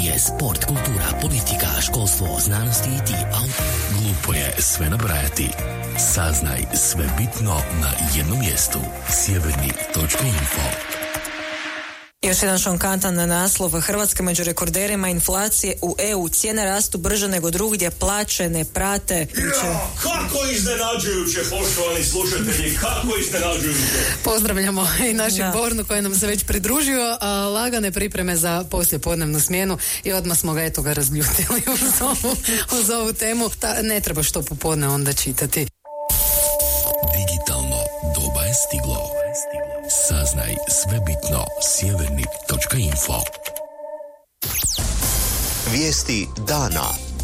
obrazovanje, sport, kultura, politika, školstvo, znanost i ti. Glupo je sve nabrajati. Saznaj sve bitno na jednom mjestu. Sjevernik.info. Još jedan šokantan naslov. Hrvatska među rekorderima inflacije u EU. Cijene rastu brže nego drugdje, plaće ne prate. Kako iznenađujuće, poštovani slušatelji, kako iznenađujuće. Pozdravljamo i našeg Bornu koji nam se već pridružio, lagane pripreme za poslijepodnevnu smjenu i odmah smo ga razljutili uz ovu temu. Ne treba što popodne onda čitati. Digitalno doba je stiglo. Saznaj sve bitno. Sjevernik.info. Vijesti dana.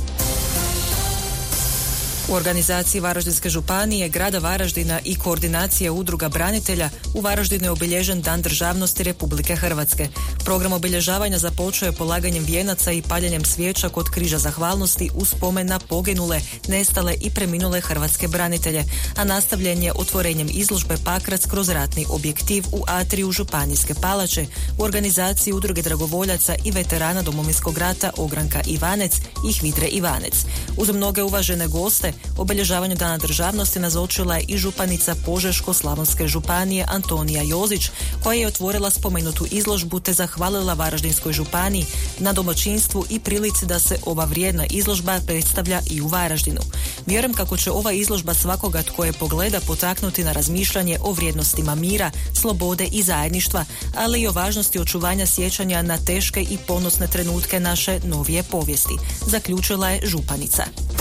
U organizaciji Varaždinske županije, grada Varaždina i koordinacije udruga branitelja u Varaždinu je obilježen Dan državnosti Republike Hrvatske. Program obilježavanja započeo je polaganjem vijenaca i paljenjem svijeća kod križa zahvalnosti u spomen na poginule, nestale i preminule hrvatske branitelje, a nastavljen je otvorenjem izložbe Pakrac kroz ratni objektiv u atriju Županijske palače u organizaciji udruge dragovoljaca i veterana Domovinskog rata Ogranka Ivanec i Hvidre Ivanec. Uz mnoge uvažene goste, obilježavanju Dana državnosti nazočila je i županica Požeško-slavonske županije Antonija Jozić, koja je otvorila spomenutu izložbu te zahvalila Varaždinskoj županiji na domaćinstvu i prilici da se ova vrijedna izložba predstavlja i u Varaždinu. Vjerujem kako će ova izložba svakoga tko je pogleda potaknuti na razmišljanje o vrijednostima mira, slobode i zajedništva, ali i o važnosti očuvanja sjećanja na teške i ponosne trenutke naše novije povijesti, zaključila je županica.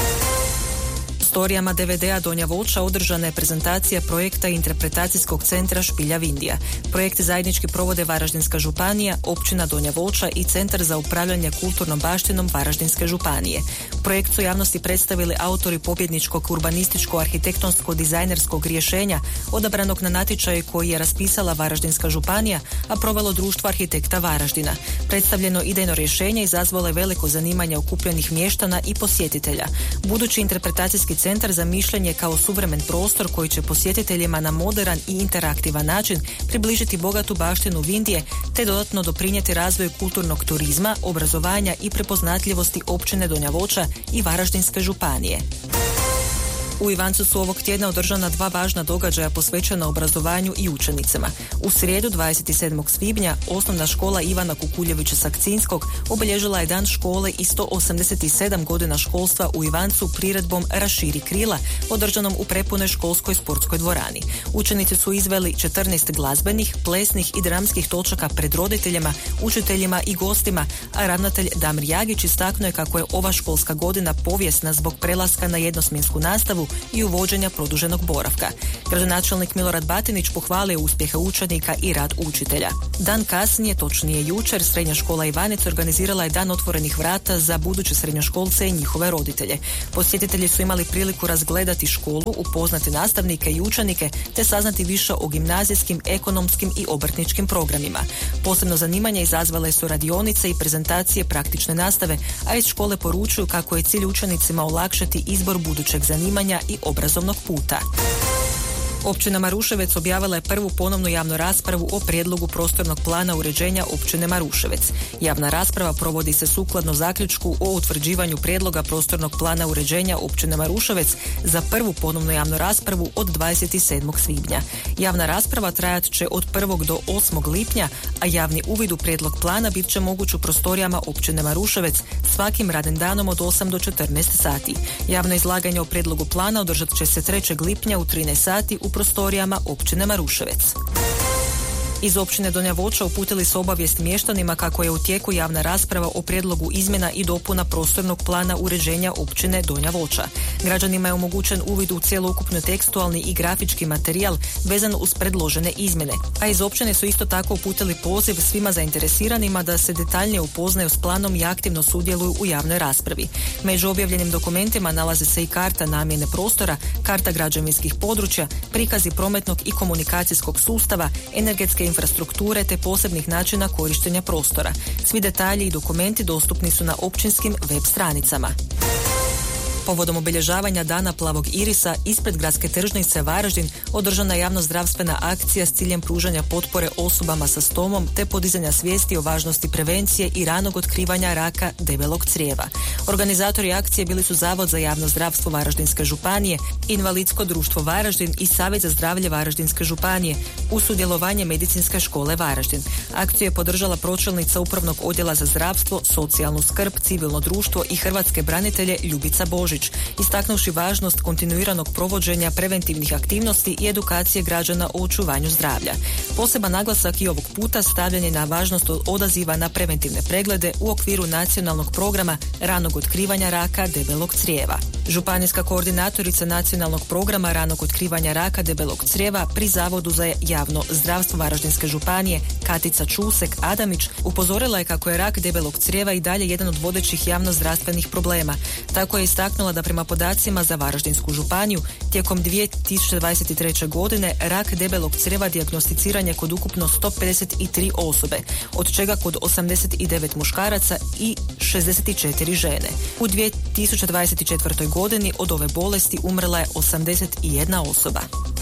Storijama DVD-a Donja Voća održana je prezentacija projekta Interpretacijskog centra Špilja Vindija. Projekt zajednički provode Varaždinska županija, općina Donja Voća i Centar za upravljanje kulturnom baštinom Varaždinske županije. Projekt su javnosti predstavili autori pobjedničkog urbanističko-arhitektonsko-dizajnerskog rješenja odabranog na natječaju koji je raspisala Varaždinska županija, a provelo Društvo arhitekta Varaždina. Predstavljeno idejno rješenje izazvalo je veliko zanimanje okupljenih mještana i posjetitelja. Budući interpretacijski centar zamišljen je kao suvremen prostor koji će posjetiteljima na moderan i interaktivan način približiti bogatu baštinu Vindije te dodatno doprinijeti razvoju kulturnog turizma, obrazovanja i prepoznatljivosti općine Donja Voća i Varaždinske županije. U Ivancu su ovog tjedna održana dva važna događaja posvećena obrazovanju i učenicima. U srijedu 27. svibnja osnovna škola Ivana Kukuljevića Sakcinskog obilježila je dan škole i 187 godina školstva u Ivancu priredbom Raširi krila, održanom u prepunoj školskoj sportskoj dvorani. Učenici su izveli 14 glazbenih, plesnih i dramskih točaka pred roditeljima, učiteljima i gostima, a ravnatelj Damir Jagić istaknuo je kako je ova školska godina povijesna zbog prelaska na jednosmjensku nastavu i uvođenja produženog boravka. Gradonačelnik Milorad Batinić pohvalio uspjehe učenika i rad učitelja. Dan kasnije, točnije jučer, Srednja škola Ivanec organizirala je dan otvorenih vrata za buduće srednjoškolce i njihove roditelje. Posjetitelji su imali priliku razgledati školu, upoznati nastavnike i učenike, te saznati više o gimnazijskim, ekonomskim i obrtničkim programima. Posebno zanimanje izazvale su radionice i prezentacije praktične nastave, a iz škole poručuju kako je cilj učenicima olakšati izbor budućeg zanimanja i obrazovnog puta. Općina Maruševec objavila je prvu ponovnu javnu raspravu o prijedlogu prostornog plana uređenja općine Maruševec. Javna rasprava provodi se sukladno zaključku o utvrđivanju prijedloga prostornog plana uređenja općine Maruševec za prvu ponovnu javnu raspravu od 27. svibnja. Javna rasprava trajat će od 1. do 8. lipnja, a javni uvid u prijedlog plana bit će moguć u prostorijama općine Maruševec svakim radnim danom od 8 do 14 sati. Javno izlaganje o prijedlogu plana održat će se 3. lipnja u 13 sati u prostorijama općine Maruševec. Iz općine Donja Voća uputili su obavijest mještanima kako je u tijeku javna rasprava o prijedlogu izmjena i dopuna prostornog plana uređenja općine Donja Voća. Građanima je omogućen uvid u cjelokupni tekstualni i grafički materijal vezan uz predložene izmjene, a iz općine su isto tako uputili poziv svima zainteresiranima da se detaljnije upoznaju s planom i aktivno sudjeluju u javnoj raspravi. Među objavljenim dokumentima nalaze se i karta namjene prostora, karta građevinskih područja, prikazi prometnog i komunikacijskog sustava, energetske infrastrukture te posebnih načina korištenja prostora. Svi detalji i dokumenti dostupni su na općinskim web stranicama. Povodom obilježavanja Dana plavog irisa ispred gradske tržnice Varaždin održana je javnozdravstvena akcija s ciljem pružanja potpore osobama sa stomom te podizanja svijesti o važnosti prevencije i ranog otkrivanja raka debelog crijeva. Organizatori akcije bili su Zavod za javno zdravstvo Varaždinske županije, Invalidsko društvo Varaždin i Savjet za zdravlje Varaždinske županije uz sudjelovanje Medicinske škole Varaždin. Akciju je podržala pročelnica Upravnog odjela za zdravstvo, socijalnu skrb, civilno društvo i hrvatske branitelje Ljubica Božić, istaknuvši važnost kontinuiranog provođenja preventivnih aktivnosti i edukacije građana o očuvanju zdravlja. Poseban naglasak i ovog puta stavljen je na važnost odaziva na preventivne preglede u okviru nacionalnog programa ranog otkrivanja raka debelog crijeva. Županijska koordinatorica nacionalnog programa ranog otkrivanja raka debelog crijeva pri Zavodu za javno zdravstvo Varaždinske županije Katica Čusek-Adamić upozorila je kako je rak debelog crijeva i dalje jedan od vodećih javnozdravstvenih problema. Tako je istaknula da prema podacima za Varaždinsku županiju tijekom 2023. godine rak debelog crijeva dijagnosticiran je kod ukupno 153 osobe, od čega kod 89 muškaraca i 64 žene. U 2024. godini od ove bolesti umrla je 81 osoba.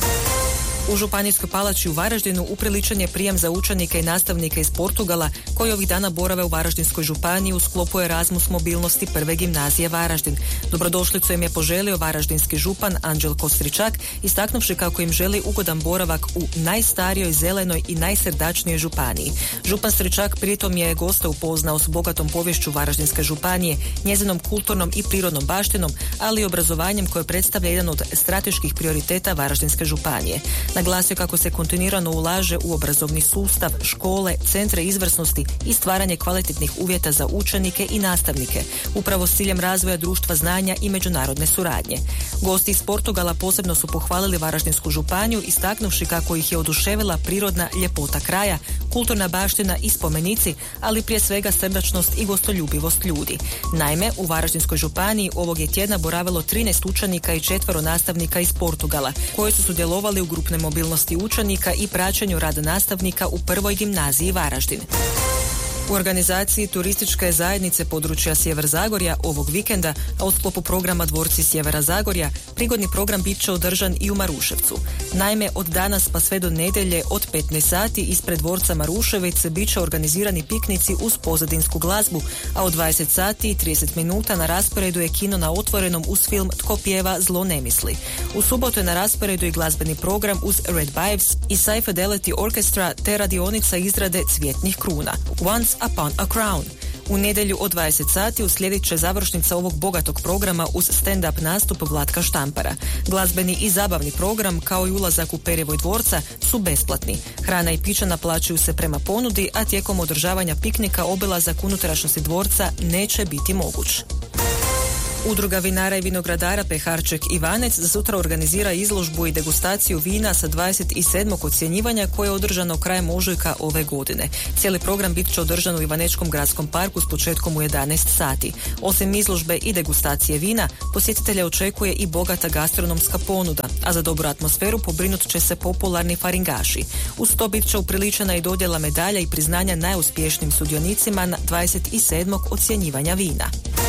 U Županijskoj palači u Varaždinu upriličen je prijem za učenike i nastavnike iz Portugala koji ovih dana borave u Varaždinskoj županiji u sklopu Erasmus mobilnosti Prve gimnazije Varaždin. Dobrodošlicu im je poželio varaždinski župan Anđelko Stričak, istaknuvši kako im želi ugodan boravak u najstarijoj, zelenoj i najsrdačnijoj županiji. Župan Stričak pritom je goste upoznao s bogatom poviješću Varaždinske županije, njezinom kulturnom i prirodnom baštinom, ali i obrazovanjem koje predstavlja jedan od strateških prioriteta Varaždinske županije. Naglasio kako se kontinuirano ulaže u obrazovni sustav, škole, centre izvrsnosti i stvaranje kvalitetnih uvjeta za učenike i nastavnike, upravo s ciljem razvoja društva znanja i međunarodne suradnje. Gosti iz Portugala posebno su pohvalili Varaždinsku županiju, istaknuvši kako ih je oduševila prirodna ljepota kraja, kulturna baština i spomenici, ali prije svega srdačnost i gostoljubivost ljudi. Naime, u Varaždinskoj županiji ovog je tjedna boravilo 13 učenika i 4 nastavnika iz Portugala, koji su sudjelovali u grupne mobilnosti učenika i praćenju rada nastavnika u Prvoj gimnaziji Varaždin. U organizaciji turističke zajednice područja Sjever Zagorja ovog vikenda, a u sklopu programa Dvorci Sjevera Zagorja, prigodni program bit će održan i u Maruševcu. Naime, od danas pa sve do nedjelje od 15 sati ispred dvorca Marušević bit će organizirani piknici uz pozadinsku glazbu, a od 20 sati i 30 minuta na rasporedu je kino na otvorenom uz film Tko pjeva zlo ne misli. U subotu je na rasporedu i glazbeni program uz Red Bives i Sci Fidelity Orchestra te radionica izrade cvjetnih kruna. Once Upon a Crown. U nedjelju od 20 sati uslijedit će završnica ovog bogatog programa uz stand-up nastup Vlatka Štampara. Glazbeni i zabavni program, kao i ulazak u perivoj dvorca, su besplatni. Hrana i pića naplaćuju se prema ponudi, a tijekom održavanja piknika obilazak unutrašnjosti dvorca neće biti moguć. Udruga vinara i vinogradara Peharček Ivanec za sutra organizira izložbu i degustaciju vina sa 27. ocjenjivanja koje je održano krajem ožujka ove godine. Cijeli program bit će održan u Ivanečkom gradskom parku s početkom u 11 sati. Osim izložbe i degustacije vina, posjetitelja očekuje i bogata gastronomska ponuda, a za dobru atmosferu pobrinut će se popularni faringaši. Uz to bit će upriličena i dodjela medalja i priznanja najuspješnijim sudionicima na 27. ocjenjivanja vina.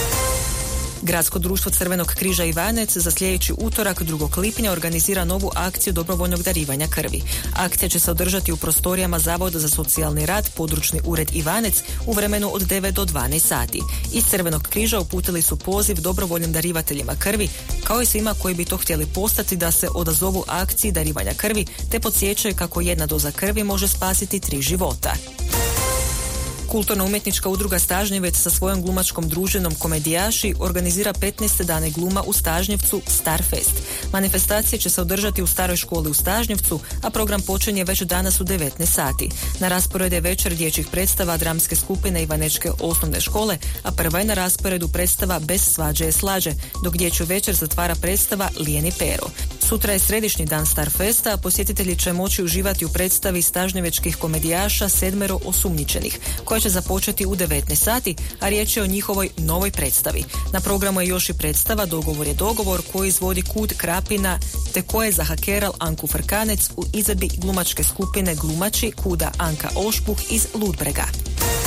Gradsko društvo Crvenog križa Ivanec za sljedeći utorak 2. lipnja organizira novu akciju dobrovoljnog darivanja krvi. Akcija će se održati u prostorijama Zavoda za socijalni rad, područni ured Ivanec u vremenu od 9 do 12 sati. Iz Crvenog križa uputili su poziv dobrovoljnim darivateljima krvi, kao i svima koji bi to htjeli postati da se odazovu akciji darivanja krvi, te podsjećaju kako jedna doza krvi može spasiti 3 života. Kulturno-umjetnička udruga Stažnjevec sa svojom glumačkom družinom Komedijaši organizira 15. dane gluma u Stažnjevcu Starfest. Manifestacije će se održati u staroj školi u Stažnjevcu, a program počinje već danas u 19 sati. Na rasporedu je večer dječjih predstava dramske skupine Ivanečke osnovne škole, a prva je na rasporedu predstava Bez svađe je slađe, dok dječju večer zatvara predstava Lijeni Pero. Sutra je središnji dan Starfesta, a posjetitelji će moći uživati u predstavi stažnjevečkih komedijaša 7 osumnjičenih, koja će započeti u 19 sati, a riječ je o njihovoj novoj predstavi. Na programu je još i predstava Dogovor je dogovor, koji izvodi Kud Krapina, te koje je zahakeral Anku Frkanec u izvedbi glumačke skupine Glumači Kuda Anka Ošpuh iz Ludbrega.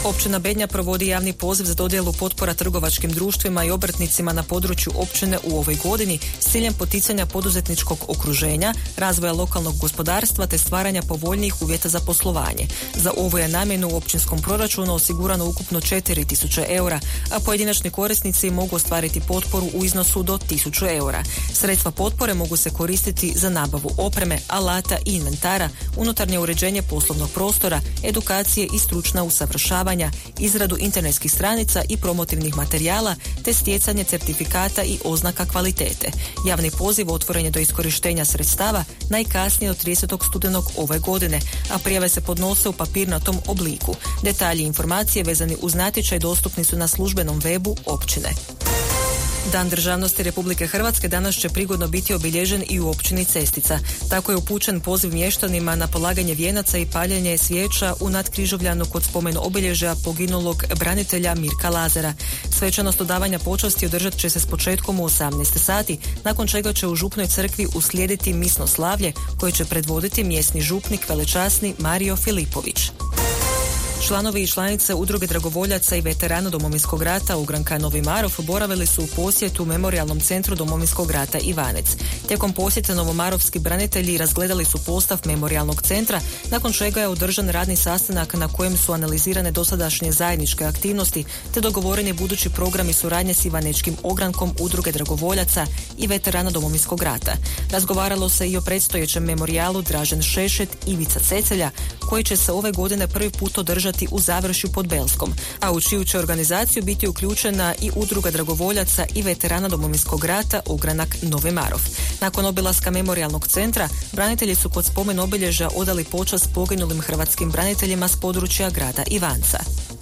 Općina Bednja provodi javni poziv za dodjelu potpora trgovačkim društvima i obrtnicima na području općine u ovoj godini s ciljem poticanja poduzetničkog okruženja, razvoja lokalnog gospodarstva te stvaranja povoljnijih uvjeta za poslovanje. Za ovu je namjenu u općinskom proračunu osigurano ukupno 4.000 eura, a pojedinačni korisnici mogu ostvariti potporu u iznosu do 1.000 eura. Sredstva potpore mogu se koristiti za nabavu opreme, alata i inventara, unutarnje uređenje poslovnog prostora, edukacije i stručna usavršavanja, izradu internetskih stranica i promotivnih materijala te stjecanje certifikata i oznaka kvalitete. Javni poziv otvoren je do iskorištenja sredstava najkasnije od 30. studenog ove godine, a prijave se podnose u papirnatom obliku. Detalji i informacije vezani uz natječaj dostupni su na službenom webu općine. Dan državnosti Republike Hrvatske danas će prigodno biti obilježen i u općini Cestica. Tako je upućen poziv mještanima na polaganje vijenaca i paljenje svijeća u Nadkrižovljanu kod spomen obilježja poginulog branitelja Mirka Lazara. Svečanost odavanja počasti održat će se s početkom u 18 sati, nakon čega će u župnoj crkvi uslijediti misno slavlje koje će predvoditi mjesni župnik velečasni Mario Filipović. Članovi i članice Udruge dragovoljaca i veterana Domovinskog rata Ugranka Novi Marof boravili su u posjetu Memorijalnom centru Domovinskog rata Ivanec. Tijekom posjeta novomarovski branitelji razgledali su postav Memorijalnog centra, nakon čega je održan radni sastanak na kojem su analizirane dosadašnje zajedničke aktivnosti te dogovoreni budući programi suradnje s Ivanečkim ogrankom Udruge dragovoljaca i veterana Domovinskog rata. Razgovaralo se i o predstojećem memorijalu Dražen Šešet Ivica Cecelja, koji će se ove godine prvi put održati u Završju pod Belskom, a u čiju će organizaciju biti uključena i Udruga dragovoljaca i veterana Domovinskog rata Ogranak Novi Marof. Nakon obilaska Memorijalnog centra, branitelji su kod spomen obilježja odali počast poginulim hrvatskim braniteljima s područja grada Ivanca.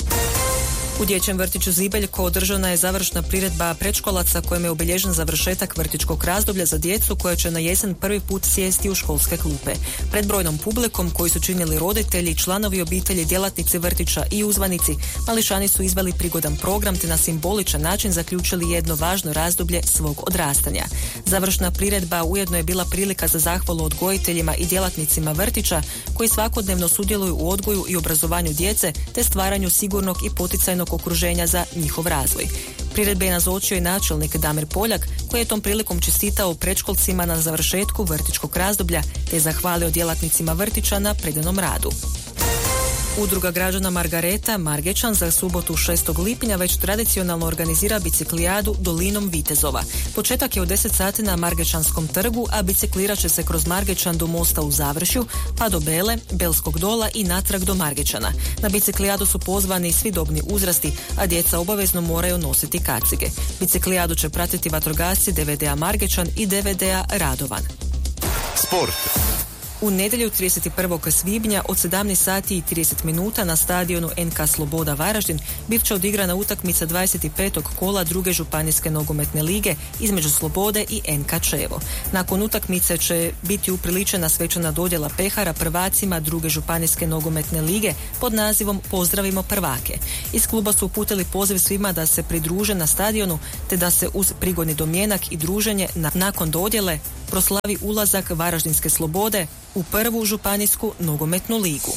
U dječjem vrtiću Zibeljko održana je završna priredba predškolaca kojem je obilježen završetak vrtićkog razdoblja za djecu koja će na jesen prvi put sjesti u školske klupe. Pred brojnom publikom koji su činili roditelji, članovi obitelji, djelatnici vrtića i uzvanici, mališani su izveli prigodan program te na simboličan način zaključili jedno važno razdoblje svog odrastanja. Završna priredba ujedno je bila prilika za zahvalu odgojiteljima i djelatnicima vrtića koji svakodnevno sudjeluju u odgoju i obrazovanju djece te stvaranju sigurnog i poticajnog okruženja za njihov razvoj. Priredbe je nazočio i načelnik Damir Poljak, koji je tom prilikom čestitao predškolcima na završetku vrtićkog razdoblja te je zahvalio djelatnicima vrtića na predanom radu. Udruga građana Margareta Margečan za subotu 6. lipnja već tradicionalno organizira biciklijadu Dolinom Vitezova. Početak je u 10 sati na Margečanskom trgu, a biciklirat će se kroz Margečan do mosta u Završju, pa do Bele, Belskog dola i natrag do Margečana. Na biciklijadu su pozvani svi dobni uzrasti, a djeca obavezno moraju nositi kacige. Biciklijadu će pratiti vatrogasci DVD-a Margečan i DVD-a Radovan. Sport. U nedjelju 31. svibnja od 17 sati i 30 minuta na stadionu NK Sloboda Varaždin bit će odigrana utakmica 25. kola druge županijske nogometne lige između Slobode i NK Čevo. Nakon utakmice će biti upriličena svečana dodjela pehara prvacima druge županijske nogometne lige pod nazivom Pozdravimo prvake. Iz kluba su uputili poziv svima da se pridruže na stadionu te da se uz prigodni domjenak i druženje nakon dodjele proslavi ulazak Varaždinske Slobode u prvu županijsku nogometnu ligu.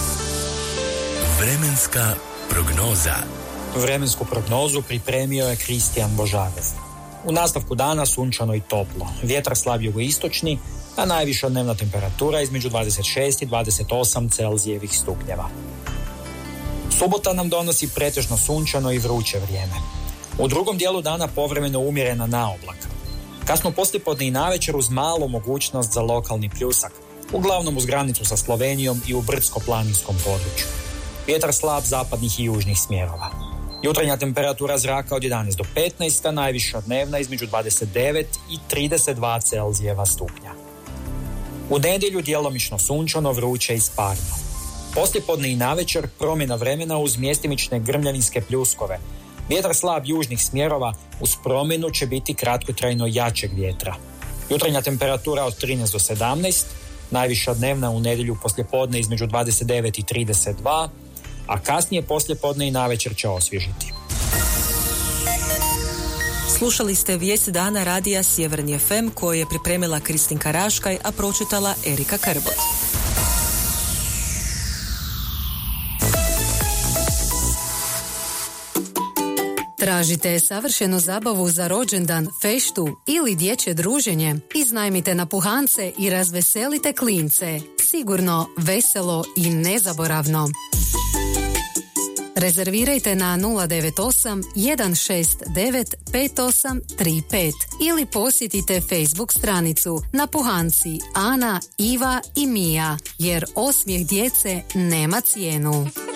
Vremenska prognoza. Vremensku prognozu pripremio je Kristijan Božarov. U nastavku dana sunčano i toplo. Vjetar slab jugoistočni, a najviša dnevna temperatura između 26 i 28 Celzijevih stupnjeva. Subota nam donosi pretežno sunčano i vruće vrijeme. U drugom dijelu dana povremeno umjerena naoblaka. Kasno poslijepodne i navečer uz malu mogućnost za lokalni pljusak, uglavnom uz granicu sa Slovenijom i u brdsko-planinskom području. Vjetar slab zapadnih i južnih smjerova. Jutarnja temperatura zraka od 11 do 15, a najviša dnevna između 29 i 32 Celzijeva stupnja. U nedjelju djelomično sunčano, vruće i sparno. Poslijepodne i navečer promjena vremena uz mjestimične grmljavinske pljuskove. Vjetar slab južnih smjerova, uz promjenu će biti kratkotrajno jačeg vjetra. Jutarnja temperatura od 13 do 17, najviša dnevna u nedjelju poslijepodne između 29 i 32, a kasnije poslijepodne i navečer će osvježiti. Slušali ste vijesti dana radija Sjeverni FM koje je pripremila Kristinka Raškaj, a pročitala Erika Krbot. Tražite savršenu zabavu za rođendan, feštu ili dječje druženje? Iznajmite napuhance i razveselite klince. Sigurno, veselo i nezaboravno. Rezervirajte na 098 169 5835 ili posjetite Facebook stranicu Napuhanci Ana, Iva i Mija, jer osmijeh djece nema cijenu.